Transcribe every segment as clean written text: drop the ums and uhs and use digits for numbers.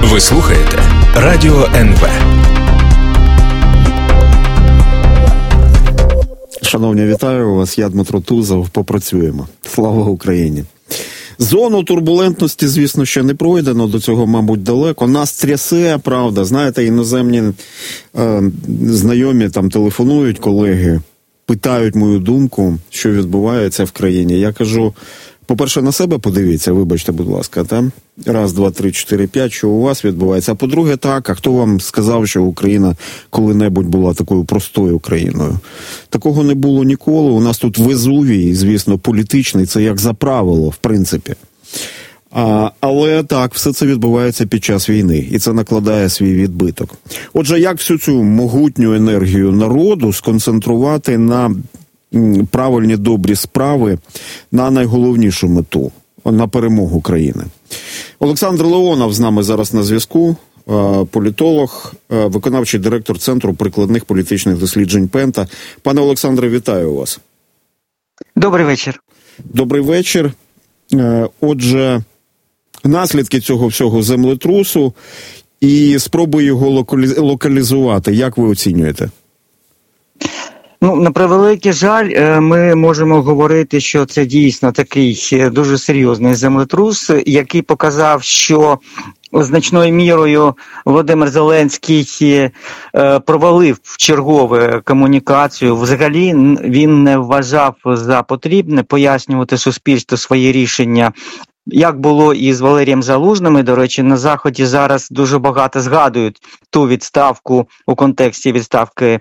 Ви слухаєте Радіо НВ. Шановні, вітаю вас. Я Дмитро Тузов. Попрацюємо. Слава Україні. Зону турбулентності, звісно, ще не пройдено, до цього, мабуть, далеко. Нас трясе, правда. Знаєте, іноземні знайомі там телефонують, колеги, питають мою думку, що відбувається в країні. Я кажу, по-перше, на себе подивіться, вибачте, будь ласка, там. 1, 2, 3, 4, 5, що у вас відбувається. А по-друге, так, а хто вам сказав, що Україна коли-небудь була такою простою країною? Такого не було ніколи. У нас тут Везувій, звісно, політичний, це як за правило, в принципі. Але так, все це відбувається під час війни, і це накладає свій відбиток. Отже, як всю цю могутню енергію народу сконцентрувати на правильні, добрі справи, на найголовнішу мету, на перемогу країни? Олександр Леонов з нами зараз на зв'язку, політолог, виконавчий директор Центру прикладних політичних досліджень Пента. Пане Олександре, вітаю вас. Добрий вечір. Добрий вечір. Отже, наслідки цього всього землетрусу і спроби його локалізувати, як ви оцінюєте? На превеликий жаль, ми можемо говорити, що це дійсно такий дуже серйозний землетрус, який показав, що значною мірою Володимир Зеленський провалив чергове комунікацію. Взагалі він не вважав за потрібне пояснювати суспільству свої рішення. Як було і з Валерієм Залужним, і, до речі, на Заході зараз дуже багато згадують ту відставку у контексті відставки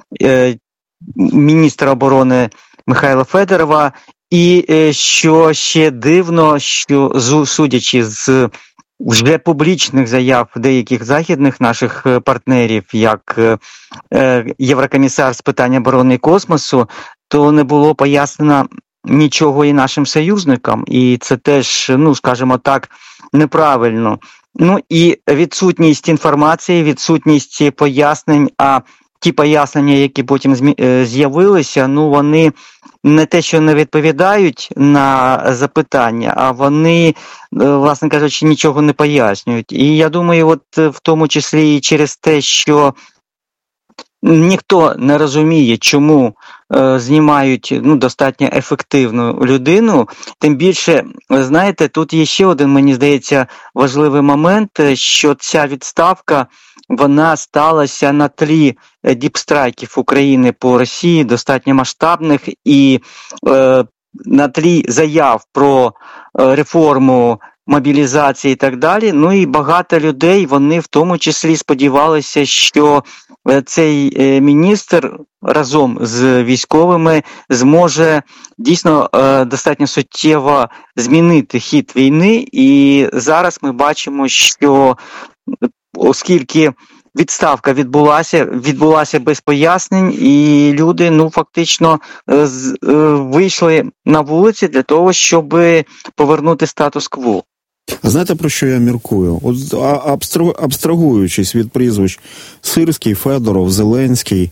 міністра оборони Михайла Федорова. І що ще дивно, що судячи з вже публічних заяв деяких західних наших партнерів, як Єврокомісар з питань оборони і космосу, то не було пояснено нічого і нашим союзникам. І це теж, скажімо так, неправильно. І відсутність інформації, відсутність пояснень, а ті пояснення, які потім з'явилися, вони не те, що не відповідають на запитання, а вони, власне кажучи, нічого не пояснюють. І я думаю, в тому числі і через те, що ніхто не розуміє, чому знімають достатньо ефективну людину. Тим більше, знаєте, тут є ще один, мені здається, важливий момент, що ця відставка, вона сталася на тлі діпстрайків України по Росії, достатньо масштабних, і на тлі заяв про реформу мобілізації і так далі. І багато людей, вони в тому числі сподівалися, що цей міністр разом з військовими зможе дійсно достатньо суттєво змінити хід війни. І зараз ми бачимо, що оскільки відставка відбулася без пояснень, і люди, фактично, вийшли на вулиці для того, щоб повернути статус-кво. А знаєте, про що я міркую? Абстрагуючись від прізвищ Сирський, Федоров, Зеленський,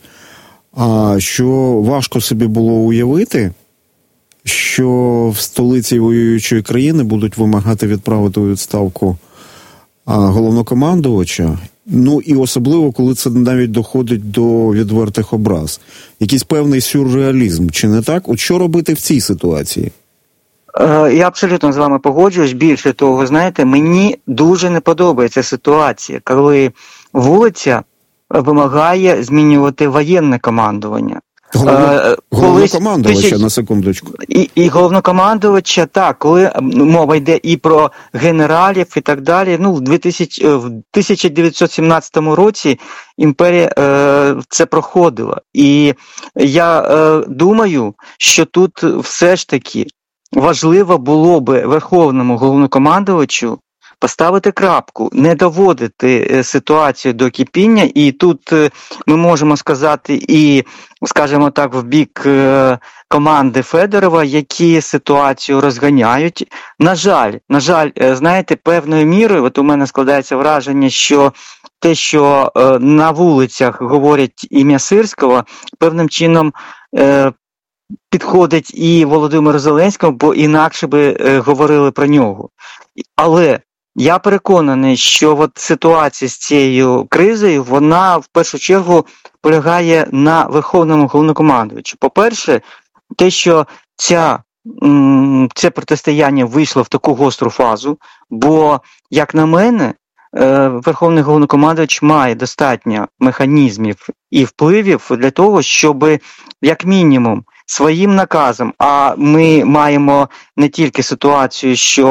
що важко собі було уявити, що в столиці воюючої країни будуть вимагати відправити у відставку головнокомандувача, і особливо, коли це навіть доходить до відвертих образ. Якийсь певний сюрреалізм, чи не так? От що робити в цій ситуації? Я абсолютно з вами погоджуюсь. Більше того, знаєте, мені дуже не подобається ситуація, коли вулиця вимагає змінювати воєнне командування. Головнокомандувача, на секундочку. І головнокомандувача, так, коли мова йде і про генералів і так далі. В 1917 році імперія це проходила. І я думаю, що тут все ж таки важливо було би верховному головнокомандувачу поставити крапку, не доводити ситуацію до кипіння, і тут ми можемо сказати і, скажімо так, в бік команди Федорова, які ситуацію розганяють. На жаль, знаєте, певною мірою, у мене складається враження, що те, що на вулицях говорять ім'я Сирського, певним чином підходить і Володимиру Зеленському, бо інакше би говорили про нього. Але я переконаний, що от ситуація з цією кризою, вона в першу чергу полягає на Верховному Головнокомандувачі. По-перше, те, що це протистояння вийшло в таку гостру фазу, бо, як на мене, Верховний Головнокомандувач має достатньо механізмів і впливів для того, щоб, як мінімум, своїм наказом, а ми маємо не тільки ситуацію, що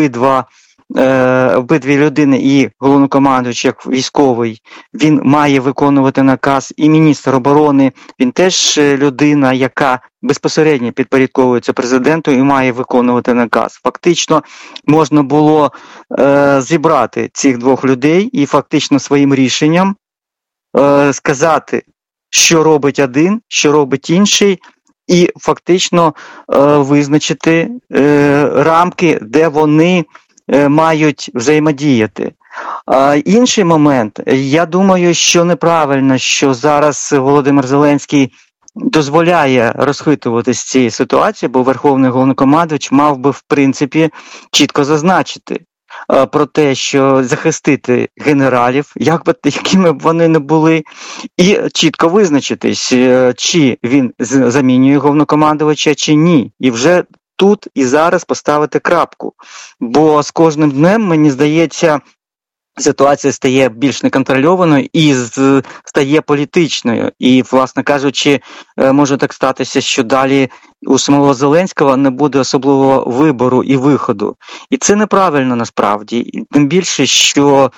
обидві людини, і головнокомандувач як військовий, він має виконувати наказ, і міністр оборони, він теж людина, яка безпосередньо підпорядковується президенту і має виконувати наказ. Фактично можна було зібрати цих двох людей і фактично своїм рішенням сказати, що робить один, що робить інший, і фактично визначити рамки, де вони мають взаємодіяти. Інший момент, я думаю, що неправильно, що зараз Володимир Зеленський дозволяє розхитувати з цієї ситуації, бо Верховний Головнокомандувач мав би, в принципі, чітко зазначити про те, що захистити генералів, якими б вони не були, і чітко визначитись, чи він замінює головнокомандувача, чи ні. І вже тут і зараз поставити крапку. Бо з кожним днем, мені здається, ситуація стає більш неконтрольованою і стає політичною. І, власне кажучи, може так статися, що далі у самого Зеленського не буде особливого вибору і виходу. І це неправильно насправді. І тим більше, що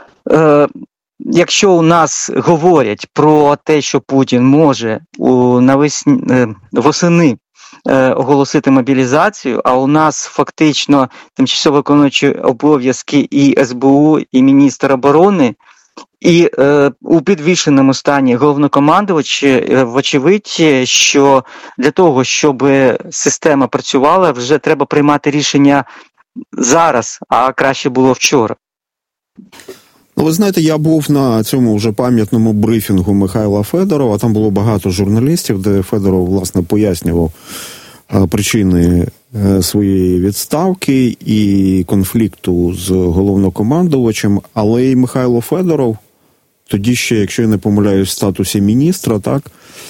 якщо у нас говорять про те, що Путін може восени оголосити мобілізацію, а у нас фактично тимчасово виконуючі обов'язки і СБУ, і міністр оборони, і у підвішеному стані головнокомандувач, вочевидь, що для того, щоб система працювала, вже треба приймати рішення зараз, а краще було вчора. Ну, ви знаєте, я був на цьому вже пам'ятному брифінгу Михайла Федорова, там було багато журналістів, де Федоров, власне, пояснював причини своєї відставки і конфлікту з головнокомандувачем, але і Михайло Федоров, тоді ще, якщо я не помиляюсь, в статусі міністра, так,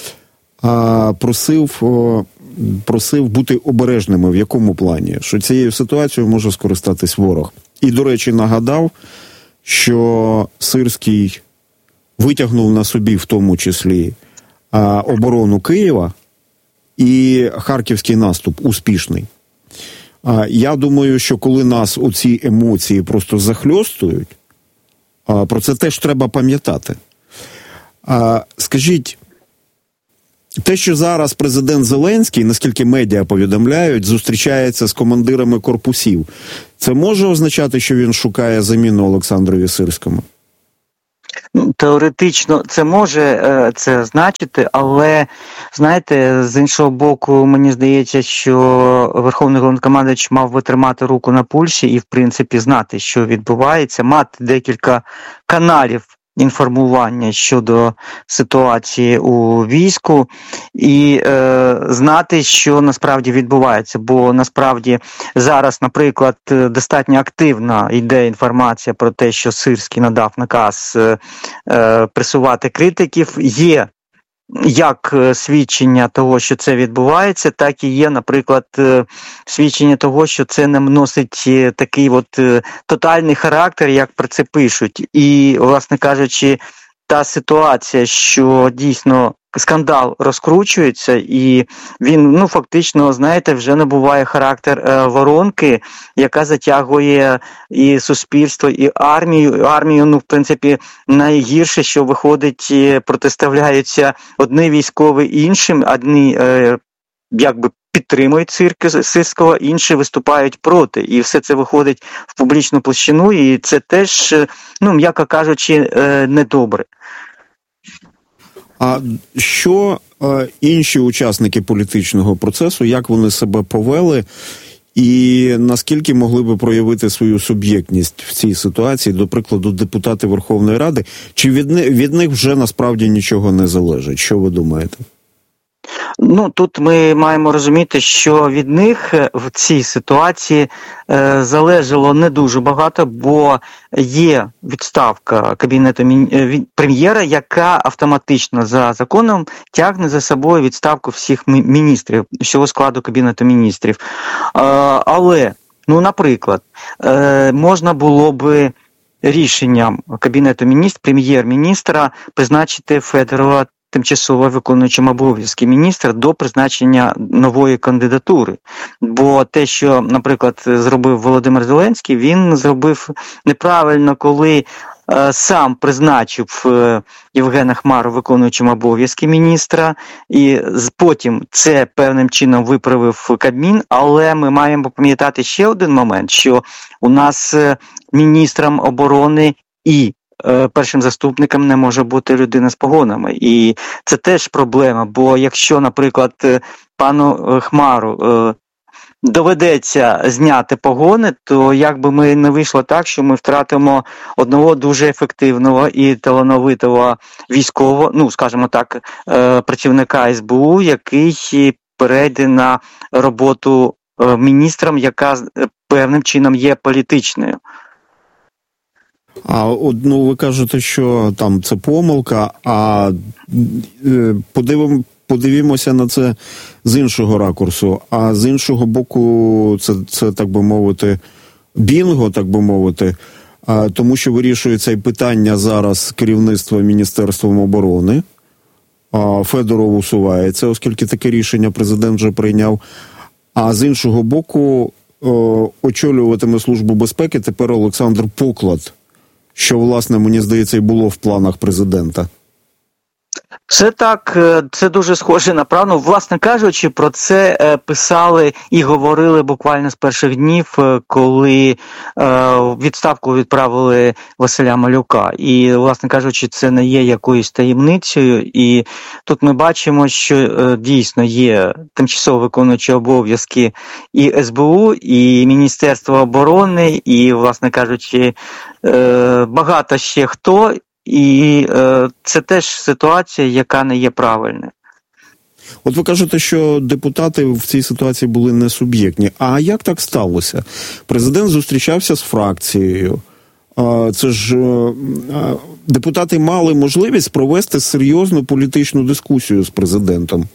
просив бути обережними. В якому плані? Що цією ситуацією може скористатись ворог. І, до речі, нагадав, що Сирський витягнув на собі в тому числі оборону Києва і харківський наступ успішний. Я думаю, що коли нас оці емоції просто захльостують, про це теж треба пам'ятати. Скажіть, те, що зараз президент Зеленський, наскільки медіа повідомляють, зустрічається з командирами корпусів, це може означати, що він шукає заміну Олександрові Сирському? Теоретично це може це значити, але, знаєте, з іншого боку, мені здається, що Верховний Головнокомандувач мав би тримати руку на пульсі і, в принципі, знати, що відбувається, мати декілька каналів інформування щодо ситуації у війську і знати, що насправді відбувається. Бо насправді зараз, наприклад, достатньо активна йде інформація про те, що Сирський надав наказ пресувати критиків. Є як свідчення того, що це відбувається, так і є, наприклад, свідчення того, що це не носить такий тотальний характер, як про це пишуть. І, власне кажучи, та ситуація, що дійсно скандал розкручується, і він, фактично, знаєте, вже набуває характер воронки, яка затягує і суспільство, і армію. Армію, в принципі, найгірше, що виходить, протиставляються одні військові іншим, одні, підтримують Сирського, інші виступають проти. І все це виходить в публічну площину, і це теж, м'яко кажучи, недобре. А що інші учасники політичного процесу, як вони себе повели і наскільки могли би проявити свою суб'єктність в цій ситуації, до прикладу, депутати Верховної Ради, чи від них вже насправді нічого не залежить? Що ви думаєте? Ну, тут ми маємо розуміти, що від них в цій ситуації залежало не дуже багато, бо є відставка Кабінету прем'єра, яка автоматично за законом тягне за собою відставку всіх міністрів, всього складу Кабінету міністрів. Але, ну, наприклад, можна було би рішенням Кабінету міністрів, прем'єр-міністра призначити Федорова тимчасово виконуючим обов'язки міністра до призначення нової кандидатури. Бо те, що, наприклад, зробив Володимир Зеленський, він зробив неправильно, коли сам призначив Євгена Хмару виконуючим обов'язки міністра, і потім це певним чином виправив Кабмін, але ми маємо пам'ятати ще один момент, що у нас міністром оборони і першим заступником не може бути людина з погонами. І це теж проблема, бо якщо, наприклад, пану Хмару доведеться зняти погони, то як би ми не вийшло так, що ми втратимо одного дуже ефективного і талановитого військового, ну, скажімо так, працівника СБУ, який перейде на роботу міністром, яка певним чином є політичною. А ну, ви кажете, що там це помилка, а подивімося на це з іншого ракурсу. А з іншого боку, це так би мовити, бінго, так би мовити, тому що вирішується і питання зараз керівництва Міністерством оборони. Федоров усувається, оскільки таке рішення президент вже прийняв. А з іншого боку, очолюватиме Службу безпеки тепер Олександр Поклад, що, власне, мені здається, і було в планах президента. Це так, це дуже схоже на правду. Власне кажучи, про це писали і говорили буквально з перших днів, коли відставку відправили Василя Малюка. І, власне кажучи, це не є якоюсь таємницею. І тут ми бачимо, що дійсно є тимчасово виконуючі обов'язки і СБУ, і Міністерство оборони, і, власне кажучи, багато ще хто. І це теж ситуація, яка не є правильною. От ви кажете, що депутати в цій ситуації були несуб'єктні. А як так сталося? Президент зустрічався з фракцією. Це ж депутати мали можливість провести серйозну політичну дискусію з президентом.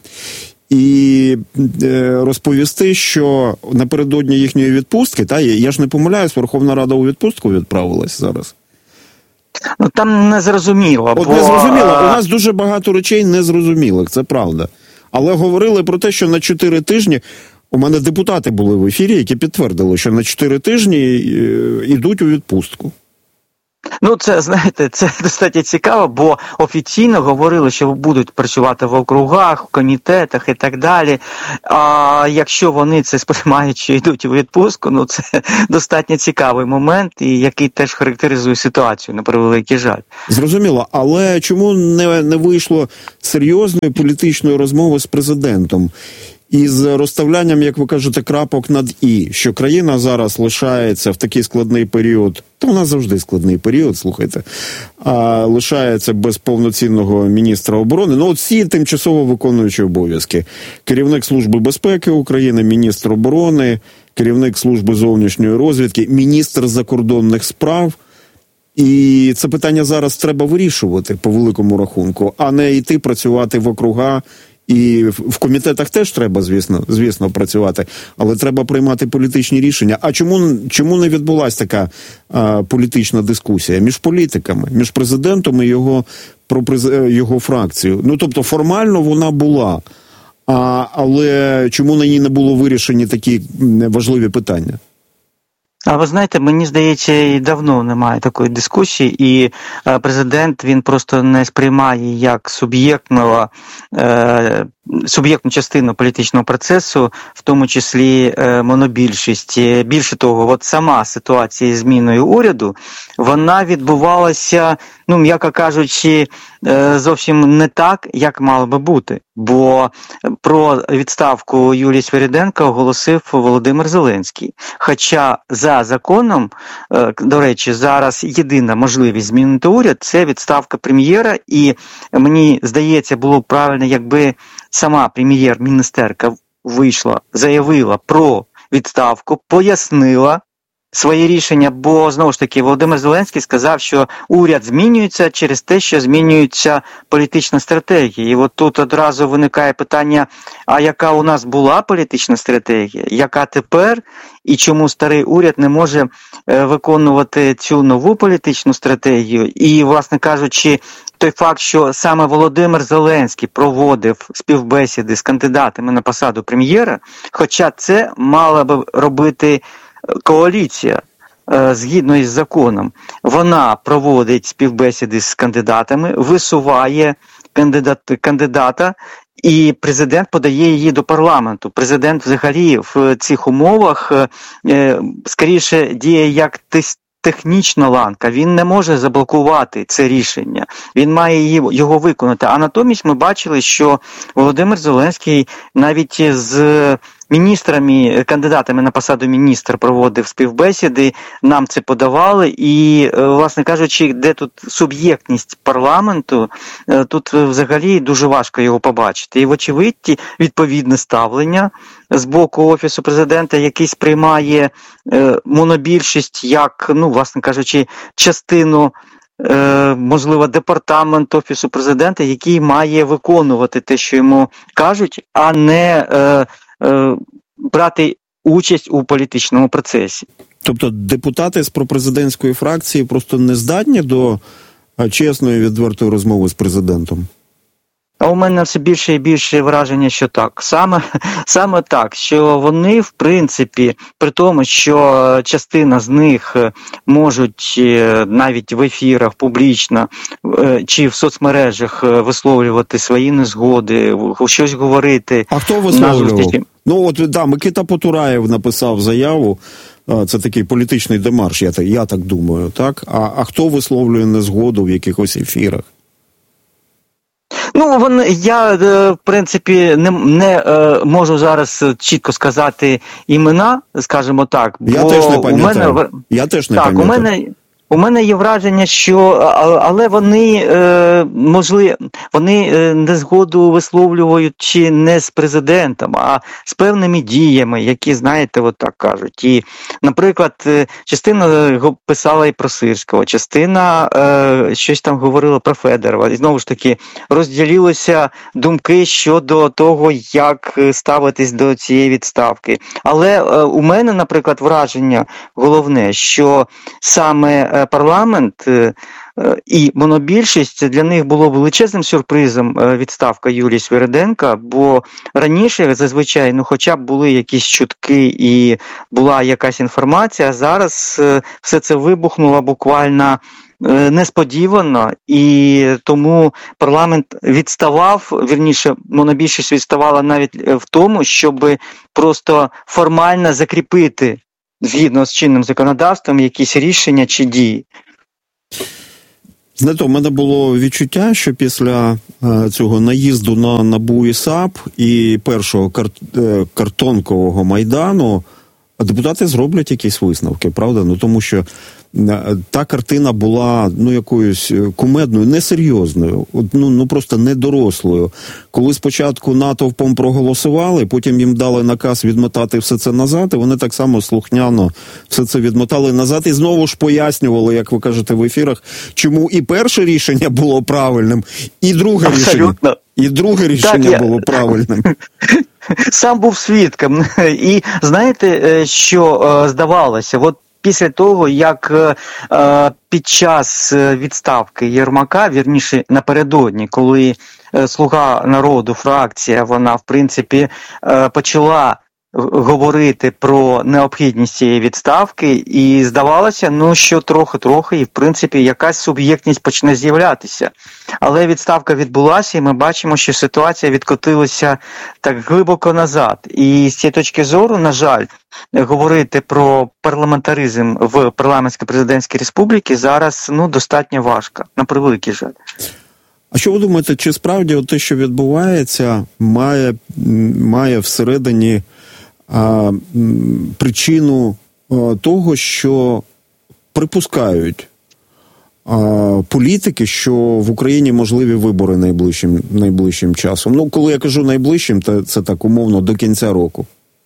І розповісти, що напередодні їхньої відпустки, я ж не помиляюсь, Верховна Рада у відпустку відправилась зараз. Ну, там незрозуміло. От незрозуміло. У нас дуже багато речей незрозумілих, це правда. Але говорили про те, що на 4 тижні, у мене депутати були в ефірі, які підтвердили, що на 4 тижні йдуть у відпустку. Ну, це, знаєте, це достатньо цікаво, бо офіційно говорили, що будуть працювати в округах, в комітетах і так далі. А якщо вони це сприймають, що йдуть у відпустку, ну це достатньо цікавий момент, і який теж характеризує ситуацію, на превеликий жаль. Зрозуміло, але чому не вийшло серйозної політичної розмови з президентом? Із розставлянням, як ви кажете, крапок над «і», що країна зараз лишається в такий складний період, та у нас завжди складний період, слухайте, лишається без повноцінного міністра оборони. Ну, от всі тимчасово виконуючі обов'язки. Керівник Служби безпеки України, міністр оборони, керівник Служби зовнішньої розвідки, міністр закордонних справ. І це питання зараз треба вирішувати по великому рахунку, а не йти працювати в округа. І в комітетах теж треба, звісно, працювати, але треба приймати політичні рішення. А чому не відбулася така політична дискусія між політиками, між президентом і його фракцією? Ну, тобто, формально вона була, але чому на ній не було вирішені такі важливі питання? А ви знаєте, мені здається, і давно немає такої дискусії, і президент, він просто не сприймає як суб'єктну частину політичного процесу, в тому числі монобільшість. Більше того, от сама ситуація з зміною уряду, вона відбувалася, ну, м'яко кажучи, зовсім не так, як мало би бути. бо про відставку Юлії Свириденко оголосив Володимир Зеленський. Хоча за законом, до речі, зараз єдина можливість змінити уряд – це відставка прем'єра, і мені здається, було б правильно, якби сама прем'єр-міністерка вийшла, заявила про відставку, пояснила своє рішення, бо, знову ж таки, Володимир Зеленський сказав, що уряд змінюється через те, що змінюється політична стратегія. І от тут одразу виникає питання, а яка у нас була політична стратегія, яка тепер, і чому старий уряд не може виконувати цю нову політичну стратегію. І, власне кажучи, той факт, що саме Володимир Зеленський проводив співбесіди з кандидатами на посаду прем'єра, хоча це мала би робити коаліція, згідно із законом, вона проводить співбесіди з кандидатами, висуває кандидата, і президент подає її до парламенту. Президент взагалі в цих умовах скоріше діє як технічна ланка, він не може заблокувати це рішення, він має його виконати. А натомість ми бачили, що Володимир Зеленський навіть з міністрами, кандидатами на посаду міністра проводив співбесіди, нам це подавали, і, власне кажучи, де тут суб'єктність парламенту, тут взагалі дуже важко його побачити. І, вочевидь, відповідне ставлення з боку Офісу Президента, який сприймає монобільшість як, власне кажучи, частину, можливо, департамент Офісу Президента, який має виконувати те, що йому кажуть, а не брати участь у політичному процесі. Тобто депутати з пропрезидентської фракції просто не здатні до чесної, відвертої розмови з президентом? А у мене все більше і більше враження, що так. Саме так, що вони, в принципі, при тому, що частина з них можуть навіть в ефірах публічно чи в соцмережах висловлювати свої незгоди, щось говорити. А хто висловлював? Микита Потураєв написав заяву, це такий політичний демарш, я так думаю, так? А хто висловлює незгоду в якихось ефірах? Я, в принципі, не можу зараз чітко сказати імена, скажімо так. Я теж не пам'ятаю. У мене є враження, що, але вони, вони незгоду висловлюють не з президентом, а з певними діями, які, знаєте, от так кажуть. І, наприклад, частина писала і про Сирського, частина щось там говорила про Федорова. І, знову ж таки, розділилися думки щодо того, як ставитись до цієї відставки. Але у мене, наприклад, враження головне, що саме парламент і монобільшість для них було величезним сюрпризом відставка Юлії Свириденко, бо раніше зазвичай, хоча б були якісь чутки і була якась інформація, а зараз все це вибухнуло буквально несподівано, і тому парламент відставав, вірніше, монобільшість відставала навіть в тому, щоб просто формально закріпити згідно з чинним законодавством якісь рішення чи дії. Знаєте, у мене було відчуття, що після цього наїзду на НАБУ і САП і першого картонкового Майдану депутати зроблять якісь висновки, правда? Тому що та картина була якоюсь кумедною, несерйозною, просто недорослою. Коли спочатку натовпом проголосували, потім їм дали наказ відмотати все це назад, і вони так само слухняно все це відмотали назад і знову ж пояснювали, як ви кажете в ефірах, чому і перше рішення було правильним, і друге рішення. І друге рішення було правильним. Сам був свідком. І знаєте, що здавалося? Після того, як під час відставки Єрмака, вірніше напередодні, коли «Слуга народу», фракція, вона, в принципі, почала говорити про необхідність цієї відставки, і здавалося, що трохи, і, в принципі, якась суб'єктність почне з'являтися. Але відставка відбулася, і ми бачимо, що ситуація відкотилася так глибоко назад. І з цієї точки зору, на жаль, говорити про парламентаризм в парламентсько-президентській республіці зараз достатньо важко, на превеликий жаль. А що ви думаєте, чи справді те, що відбувається, має всередині причину того, що припускають політики, що в Україні можливі вибори найближчим часом? Ну, коли я кажу найближчим, то це так умовно до кінця року.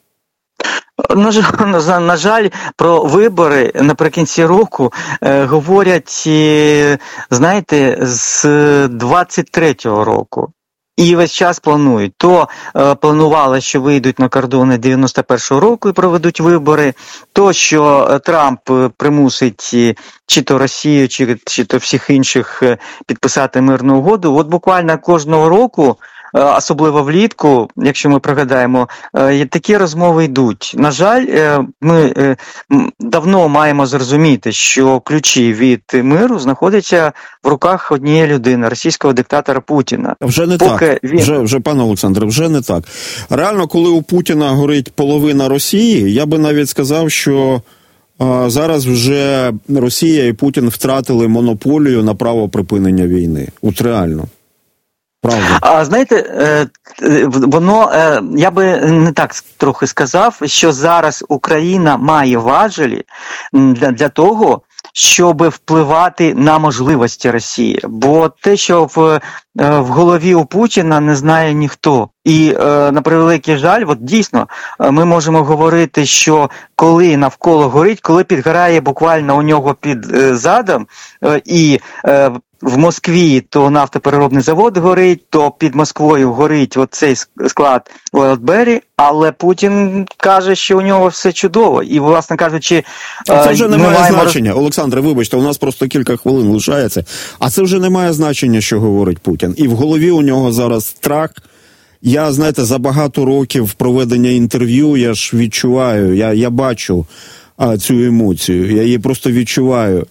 На жаль, про вибори наприкінці року говорять, знаєте, з 23-го року. І весь час планують. То планували, що вийдуть на кордони 91-го року і проведуть вибори, то, що Трамп примусить чи то Росію, чи то всіх інших підписати мирну угоду. От буквально кожного року, особливо влітку, якщо ми пригадаємо, такі розмови йдуть. На жаль, ми давно маємо зрозуміти, що ключі від миру знаходяться в руках однієї людини, російського диктатора Путіна. Вже не так. Вже, пане Олександре, вже не так. Реально, коли у Путіна горить половина Росії, я би навіть сказав, що зараз вже Росія і Путін втратили монополію на право припинення війни. От реально. Правда. А знаєте, воно, я би не так трохи сказав, що зараз Україна має важелі для того, щоб впливати на можливості Росії. Бо те, що в голові у Путіна, не знає ніхто. І, на превеликий жаль, от дійсно, ми можемо говорити, що коли навколо горить, коли підгорає буквально у нього під задом, і в Москві то нафтопереробний завод горить, то під Москвою горить оцей склад Wildberry, але Путін каже, що у нього все чудово. І, власне кажучи, це вже не має значення. Олександре, вибачте, у нас просто кілька хвилин лишається. А це вже не має значення, що говорить Путін. І в голові у нього зараз страх. Я, знаєте, за багато років проведення інтерв'ю, я ж відчуваю, я бачу цю емоцію, я її просто відчуваю.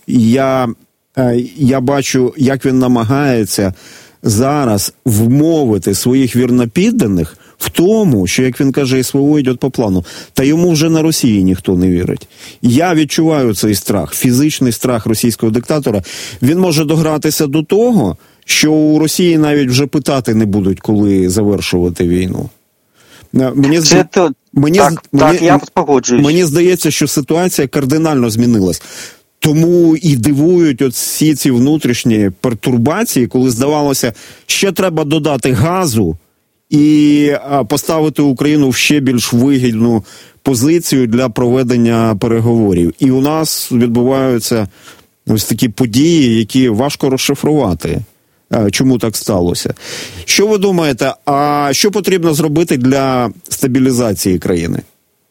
Я бачу, як він намагається зараз вмовити своїх вірнопідданих в тому, що, як він каже, СВО йде по плану. Та йому вже на Росії ніхто не вірить. Я відчуваю цей страх, фізичний страх російського диктатора. Він може догратися до того, що у Росії навіть вже питати не будуть, коли завершувати війну. Я погоджуюсь. Мені здається, що ситуація кардинально змінилась. Тому і дивують всі ці внутрішні пертурбації, коли здавалося, ще треба додати газу і поставити Україну в ще більш вигідну позицію для проведення переговорів. І у нас відбуваються ось такі події, які важко розшифрувати. Чому так сталося? Що ви думаєте, а що потрібно зробити для стабілізації країни?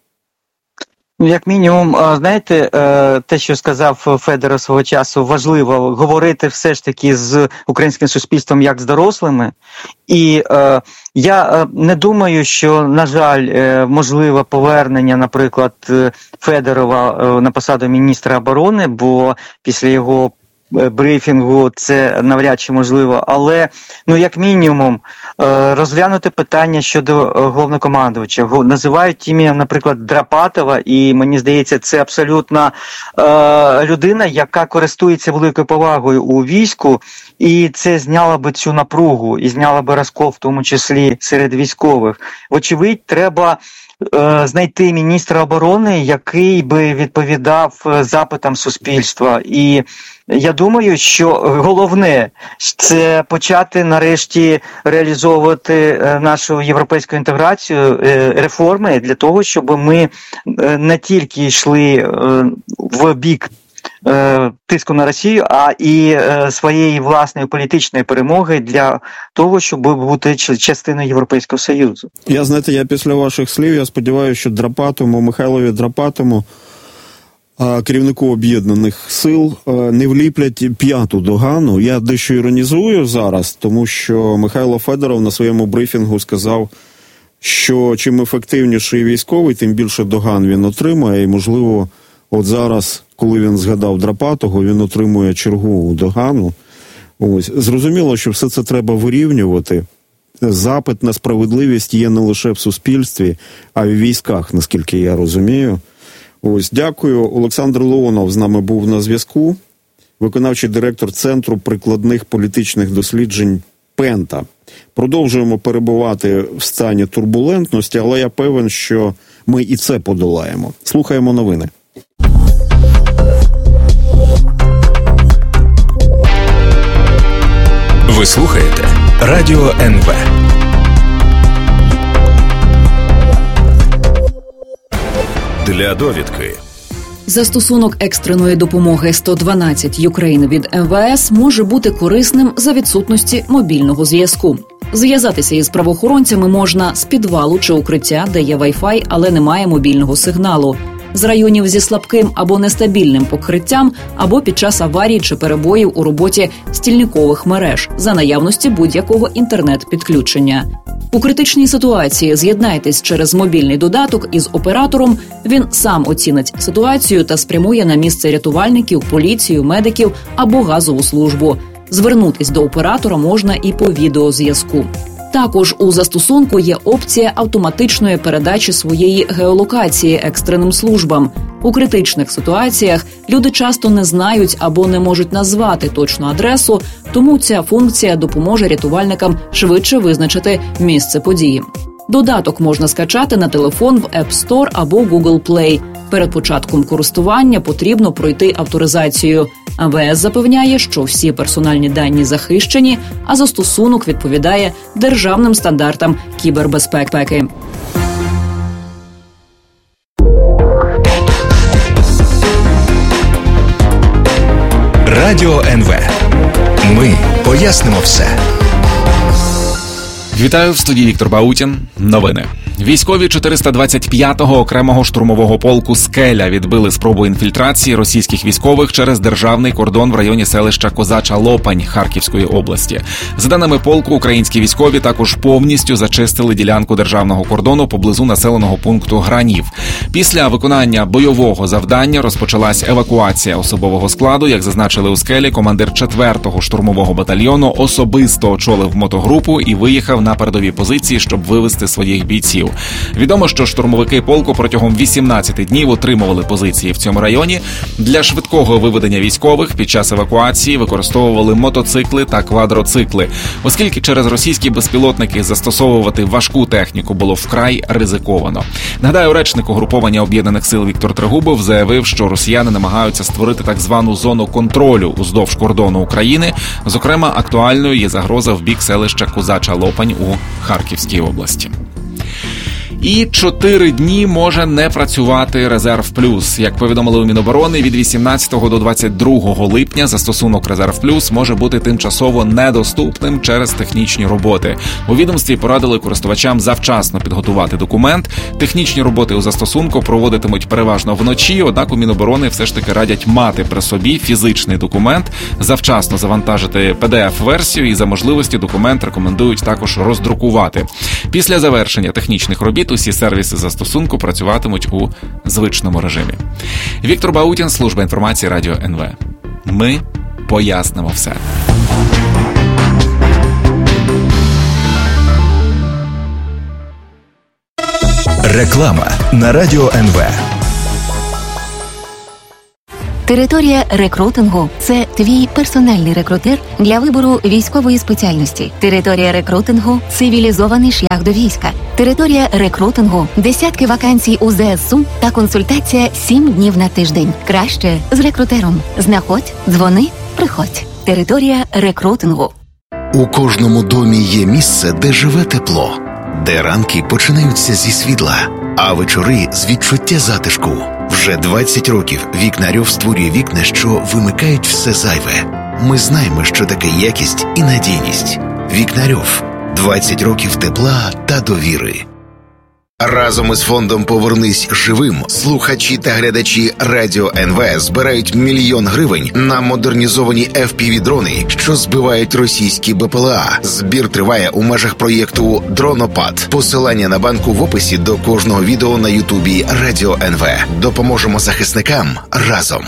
Як мінімум, знаєте, те, що сказав Федоров свого часу, важливо говорити все ж таки з українським суспільством як з дорослими. І я не думаю, що, на жаль, можливе повернення, наприклад, Федорова на посаду міністра оборони, бо після його брифінгу це навряд чи можливо, але, як мінімум, розглянути питання щодо головнокомандувача. Називають ім'я, наприклад, Драпатова, і мені здається, це абсолютно людина, яка користується великою повагою у війську, і це зняло би цю напругу, і зняло би розкол, в тому числі серед військових. Вочевидь, треба знайти міністра оборони, який би відповідав запитам суспільства. І я думаю, що головне – це почати нарешті реалізовувати нашу європейську інтеграцію, реформи, для того, щоб ми не тільки йшли в бік тиску на Росію, а і своєї власної політичної перемоги для того, щоб бути частиною Європейського Союзу. Я після ваших слів, я сподіваюся, що Михайлові Драпатому, керівнику Об'єднаних сил, не вліплять п'яту догану. Я дещо іронізую зараз, тому що Михайло Федоров на своєму брифінгу сказав, що чим ефективніший військовий, тим більше доган він отримає, і, можливо, от зараз, коли він згадав Драпатого, він отримує чергову догану. Ось. Зрозуміло, що все це треба вирівнювати. Запит на справедливість є не лише в суспільстві, а й в військах, наскільки я розумію. Ось, дякую. Олександр Леонов з нами був на зв'язку. Виконавчий директор Центру прикладних політичних досліджень Пента. Продовжуємо перебувати в стані турбулентності, але я певен, що ми і це подолаємо. Слухаємо новини. Ви слухаєте Радіо НВ. Для довідки. Застосунок екстреної допомоги 112 Ukraine від МВС може бути корисним за відсутності мобільного зв'язку. Зв'язатися із правоохоронцями можна з підвалу чи укриття, де є Wi-Fi, але немає мобільного сигналу, з районів зі слабким або нестабільним покриттям, або під час аварій чи перебоїв у роботі стільникових мереж, за наявності будь-якого інтернет-підключення. У критичній ситуації з'єднайтесь через мобільний додаток із оператором, він сам оцінить ситуацію та спрямує на місце рятувальників, поліцію, медиків або газову службу. Звернутись до оператора можна і по відеозв'язку. Також у застосунку є опція автоматичної передачі своєї геолокації екстреним службам. У критичних ситуаціях люди часто не знають або не можуть назвати точну адресу, тому ця функція допоможе рятувальникам швидше визначити місце події. Додаток можна скачати на телефон в App Store або Google Play. Перед початком користування потрібно пройти авторизацію. МВС запевняє, що всі персональні дані захищені, а застосунок відповідає державним стандартам кібербезпеки. Радіо НВ. Ми пояснимо все. Вітаю, в студії Віктор Баутін. Новини. Військові 425-го окремого штурмового полку «Скеля» відбили спробу інфільтрації російських військових через державний кордон в районі селища Козача Лопань Харківської області. За даними полку, українські військові також повністю зачистили ділянку державного кордону поблизу населеного пункту Гранів. Після виконання бойового завдання розпочалась евакуація особового складу. Як зазначили у «Скелі», командир 4-го штурмового батальйону особисто очолив мотогрупу і виїхав на передові позиції, щоб вивести своїх бійців. Відомо, що штурмовики полку протягом 18 днів отримували позиції в цьому районі. Для швидкого виведення військових під час евакуації використовували мотоцикли та квадроцикли, оскільки через російські безпілотники застосовувати важку техніку було вкрай ризиковано. Нагадаю, речник угруповання Об'єднаних сил Віктор Трегубов заявив, що росіяни намагаються створити так звану зону контролю уздовж кордону України. Зокрема, актуальною є загроза в бік селища Козача Лопань у Харківській області. І 4 дні може не працювати «Резерв Плюс». Як повідомили у Міноборони, від 18 до 22 липня застосунок «Резерв Плюс» може бути тимчасово недоступним через технічні роботи. У відомстві порадили користувачам завчасно підготувати документ. Технічні роботи у застосунку проводитимуть переважно вночі, однак у Міноборони все ж таки радять мати при собі фізичний документ, завчасно завантажити PDF-версію і за можливості документ рекомендують також роздрукувати. Після завершення технічних робіт усі сервіси застосунку працюватимуть у звичному режимі. Віктор Баутін, служба інформації Радіо НВ. Ми пояснимо все. Реклама на Радіо НВ. Територія рекрутингу – це твій персональний рекрутер для вибору військової спеціальності. Територія рекрутингу – цивілізований шлях до війська. Територія рекрутингу – десятки вакансій у ЗСУ та консультація 7 днів на тиждень. Краще з рекрутером. Знаходь, дзвони, приходь. Територія рекрутингу. У кожному домі є місце, де живе тепло, де ранки починаються зі світла, а вечори з відчуття затишку. Вже 20 років Вікнарьов створює вікна, що вимикають все зайве. Ми знаємо, що таке якість і надійність. Вікнарьов. 20 років тепла та довіри. Разом із фондом «Повернись живим» слухачі та глядачі Радіо НВ збирають 1 мільйон гривень на модернізовані FPV-дрони, що збивають російські БПЛА. Збір триває у межах проєкту «Дронопад». Посилання на банку в описі до кожного відео на Ютубі Радіо НВ. Допоможемо захисникам разом.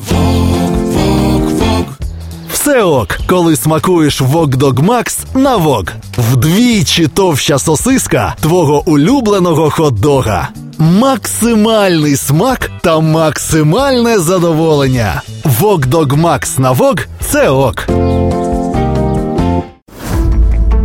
Все ок, коли смакуєш Вок-Дог Макс на Вок. Вдвічі товща сосиска твого улюбленого хот-дога. Максимальний смак та максимальне задоволення. Вок-Дог Макс на Вок – це ок.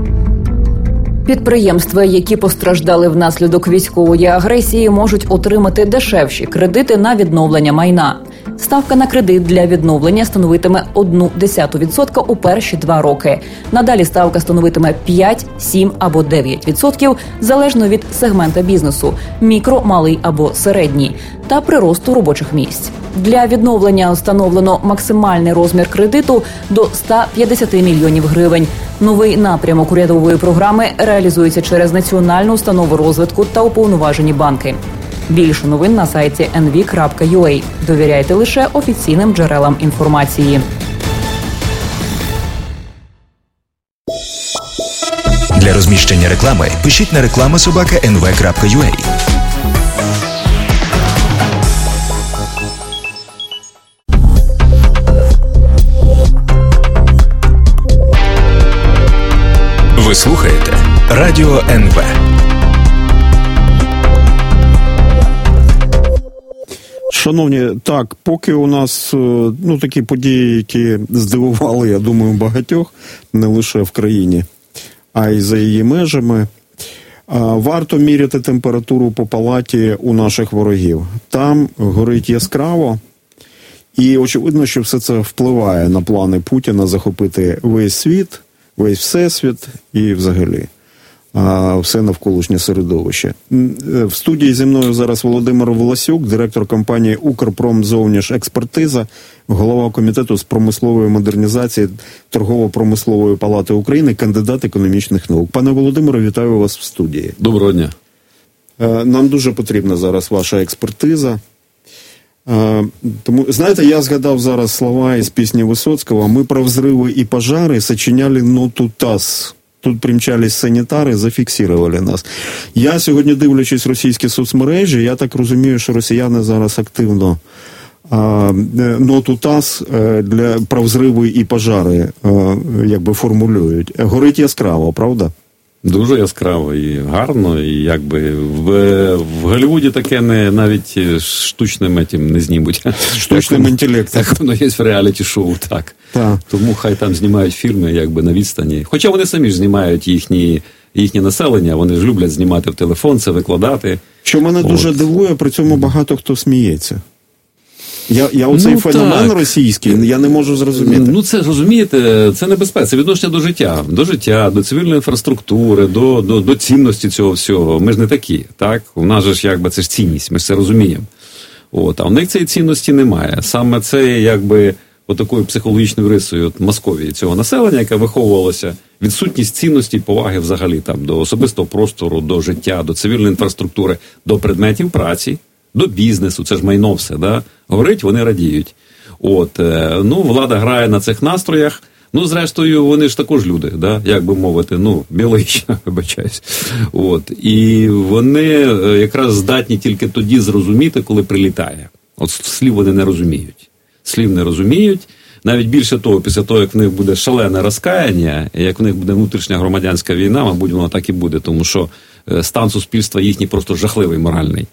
Підприємства, які постраждали внаслідок військової агресії, можуть отримати дешевші кредити на відновлення майна. Ставка на кредит для відновлення становитиме 0,1% у перші 2 роки. Надалі ставка становитиме 5, 7 або 9%, залежно від сегмента бізнесу – мікро, малий або середній, та приросту робочих місць. Для відновлення встановлено максимальний розмір кредиту до 150 мільйонів гривень. Новий напрямок урядової програми реалізується через Національну установу розвитку та уповноважені банки. Більше новин на сайті nv.ua. Довіряйте лише офіційним джерелам інформації. Для розміщення реклами пишіть на reklama@nv.ua. Ви слухаєте Радіо НВ. Шановні, так, поки у нас такі події, які здивували, я думаю, багатьох, не лише в країні, а й за її межами, варто міряти температуру по палаті у наших ворогів. Там горить яскраво, і очевидно, що все це впливає на плани Путіна захопити весь світ, весь всесвіт і взагалі все навколишнє середовище. В студії зі мною зараз Володимир Волосюк, директор компанії «Укрпромзовнішекспертиза», голова комітету з промислової модернізації Торгово-промислової палати України, кандидат економічних наук. Пане Володимире, вітаю вас в студії. Доброго дня. Нам дуже потрібна зараз ваша експертиза. Тому, знаєте, я згадав зараз слова із пісні Висоцького: «Ми про взриви і пожари сочиняли ноту ТАСС. Тут примчались санітари, зафіксували нас». Я сьогодні, дивлячись російські соцмережі, я так розумію, що росіяни зараз активно ноту ТАСС про взриви і пожари якби формулюють. Горить яскраво, правда? Дуже яскраво і гарно, і якби в Голлівуді таке навіть штучним етім не знімуть. Штучним інтелектом. Так воно є в реаліті-шоу, так. Тому хай там знімають фільми якби на відстані. Хоча вони самі ж знімають їхнє населення, вони ж люблять знімати в телефон, це викладати. Що мене дуже дивує, при цьому багато хто сміється. Я оцей феномен російський, я не можу зрозуміти. Це, розумієте, це небезпека, це відношення до життя, до цивільної інфраструктури, до цінності цього всього. Ми ж не такі, так? У нас же ж якби це ж цінність, ми ж це розуміємо. А в них цієї цінності немає. Саме це якби отакою психологічною рисою Московії цього населення, яке виховувалося, відсутність цінності і поваги взагалі там до особистого простору, до життя, до цивільної інфраструктури, до предметів праці, до бізнесу, це ж майно все, да? Говорить, вони радіють. Влада грає на цих настроях, зрештою, вони ж також люди, да? Як би мовити, біологічно, вибачаюсь. І вони якраз здатні тільки тоді зрозуміти, коли прилітає. Слів вони не розуміють. Слів не розуміють. Навіть більше того, після того, як в них буде шалене розкаяння, як в них буде внутрішня громадянська війна, мабуть, воно так і буде, тому що стан суспільства їхній просто жахливий, моральний.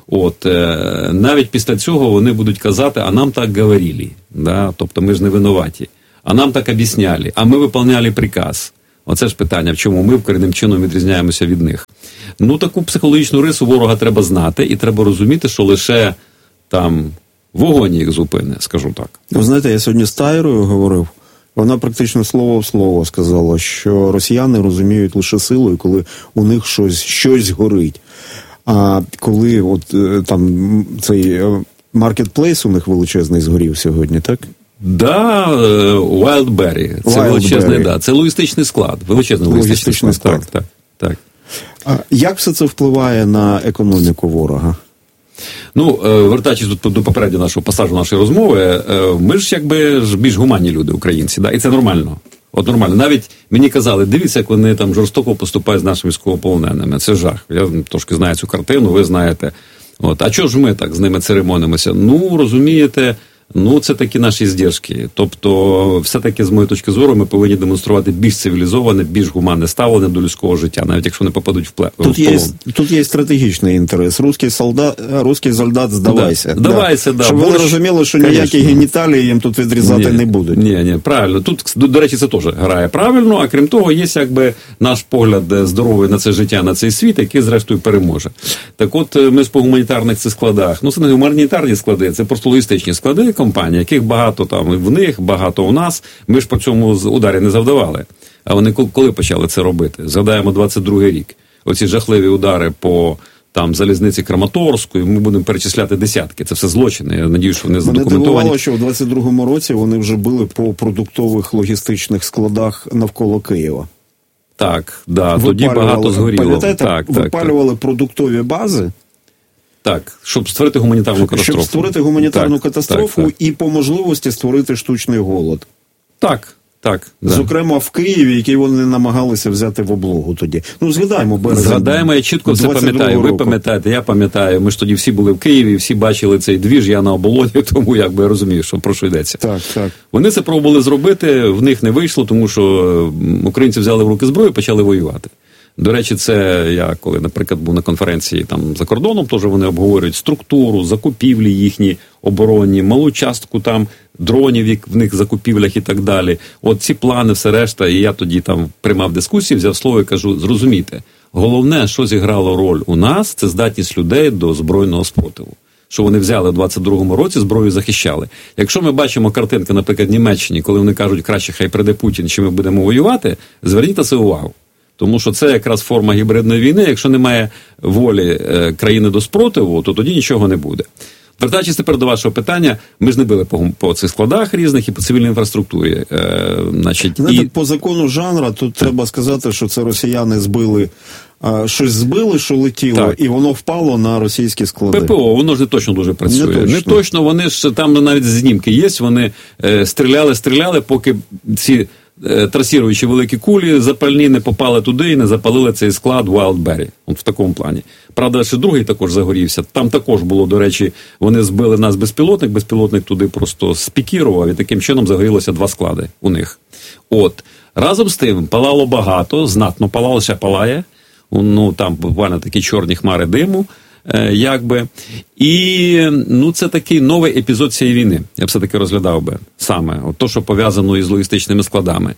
Навіть після цього вони будуть казати, а нам так говорили, да? Тобто ми ж не винуваті, а нам так об'ясняли, а ми виконували приказ. Оце ж питання, в чому ми корінним чином відрізняємося від них. Таку психологічну рису ворога треба знати, і треба розуміти, що лише там вогонь їх зупине, скажу так. Ви знаєте, я сьогодні з Тайрою говорив, вона практично слово в слово сказала, що росіяни розуміють лише силою, коли у них щось горить. А коли там цей маркетплейс у них величезний згорів сьогодні, так? Да, Wildberry. Це величезний, да. Це логістичний склад. Величезний логістичний склад. Так. А як все це впливає на економіку ворога? Вертаючись до попереднього нашого пасажу нашої розмови, ми ж якби більш гуманні люди, українці, да? І це нормально. Нормально. Навіть мені казали, дивіться, як вони там жорстоко поступають з нашими військовополоненими. Це жах. Я трошки знаю цю картину, ви знаєте. А чого ж ми так з ними церемонимося? Розумієте, Ну, це такі наші здержки. Тобто, все-таки, з моєї точки зору, ми повинні демонструвати більш цивілізоване, більш гуманне ставлення до людського життя, навіть якщо не попадуть в полон. Тут є стратегічний інтерес. Русський солдат, здавайся. Здавайся, да. Щоб вони розуміли, що ніякі геніталії їм тут відрізати не будуть. Ні, правильно. Тут, до речі, це теж грає правильно, а крім того, є якби наш погляд здоровий на це життя, на цей світ, який, зрештою, переможе. Так от, ми ж по гуманітарних цих складах, ну, це не гуманітарні склади, це просто логістичні склади компаній, яких багато там в них, багато у нас. Ми ж по цьому ударі не завдавали. А вони коли почали це робити? Згадаємо 22-й рік. Оці жахливі удари по там залізниці Краматорської, ми будемо перечисляти десятки. Це все злочини. Я надію, що вони задокументовані. Мене дивувало, що в 22-му році вони вже били по продуктових логістичних складах навколо Києва. Так, да, тоді багато згоріло. Пам'ятаєте, випалювали продуктові бази. Так, щоб створити гуманітарну катастрофу. Щоб створити гуманітарну катастрофу так. І по можливості створити штучний голод. Так. Зокрема, в Києві, який вони намагалися взяти в облогу тоді. Ну, згадаємо березень. Згадаємо, я чітко все пам'ятаю. Ви пам'ятаєте, я пам'ятаю. Ми ж тоді всі були в Києві, всі бачили цей двіж, я на оболоні, тому якби я розумію, що про що йдеться. Так. Вони це пробували зробити, в них не вийшло, тому що українці взяли в руки зброю і почали воювати. До речі, це я, коли, наприклад, був на конференції там за кордоном, теж вони обговорюють структуру, закупівлі їхні оборонні, малу частку там дронів в них закупівлях і так далі. От ці плани, все решта, і я тоді там приймав дискусії, взяв слово і кажу, зрозумійте, головне, що зіграло роль у нас, це здатність людей до збройного спротиву. Що вони взяли в 22-му році, зброю захищали. Якщо ми бачимо картинки, наприклад, в Німеччині, коли вони кажуть, краще хай прийде Путін, чи ми будемо воювати, зверніть на це увагу. Тому що це якраз форма гібридної війни. Якщо немає волі країни до спротиву, то тоді нічого не буде. Вертаючись тепер до вашого питання, ми ж не били по цих складах різних і по цивільній інфраструктурі. Знаєте, по закону жанра, тут треба сказати, що це росіяни щось збили, що летіло, так. І воно впало на російські склади. ППО, воно ж не точно дуже працює. Не точно, вони ж, там навіть знімки є, вони стріляли, поки ці трасіруючи великі кулі, запальні не попали туди і не запалили цей склад Wildberry. От в такому плані. Правда, ще другий також загорівся. Там також було, до речі, вони збили нас безпілотник туди просто спікірував, і таким чином загорілося 2 склади у них. От. Разом з тим, палало багато, знатно палало, ще палає. Ну, там буквально такі чорні хмари диму. Якби. І це такий новий епізод цієї війни. Я б все-таки розглядав би саме. От то, що пов'язано із логістичними складами.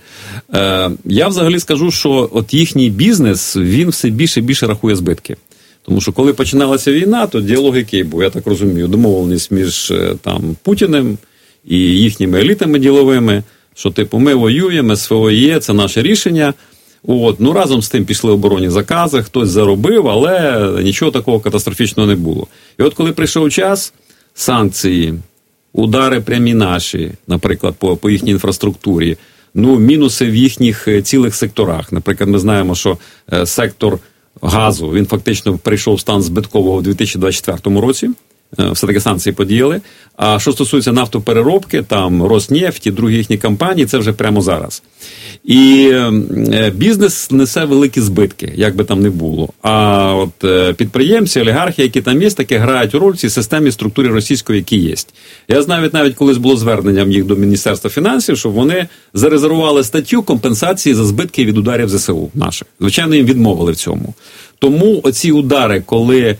Я взагалі скажу, що от їхній бізнес, він все більше і більше рахує збитки. Тому що коли починалася війна, то діалог який був, я так розумію, домовленість між там Путіним і їхніми елітами діловими, що типу ми воюємо, СВО є, це наше рішення. Разом з тим пішли оборонні закази, хтось заробив, але нічого такого катастрофічного не було. І от коли прийшов час, санкції, удари прямі наші, наприклад, по їхній інфраструктурі, мінуси в їхніх цілих секторах. Наприклад, ми знаємо, що сектор газу, він фактично прийшов в стан збиткового в 2024 році. Все-таки санкції подіяли. А що стосується нафтопереробки, там Роснефть і другі їхні компанії, це вже прямо зараз. І бізнес несе великі збитки, як би там не було. А от підприємці, олігархи, які там є, таки грають роль в цій системі структурі російської, які є. Я знаю, навіть колись було зверненням їх до Міністерства фінансів, щоб вони зарезервували статтю компенсації за збитки від ударів ЗСУ наших. Звичайно, їм відмовили в цьому. Тому оці удари, коли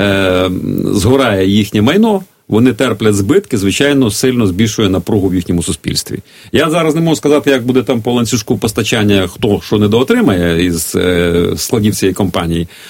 згорає їхнє майно, вони терплять збитки, звичайно, сильно збільшує напругу в їхньому суспільстві. Я зараз не можу сказати, як буде там по ланцюжку постачання, хто що недоотримає із складів цієї компанії,